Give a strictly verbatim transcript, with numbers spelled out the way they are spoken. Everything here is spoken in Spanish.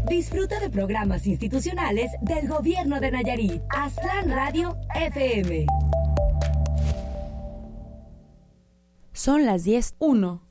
Disfruta de programas institucionales del Gobierno de Nayarit. Aztlán Radio F M. Son las diez uno.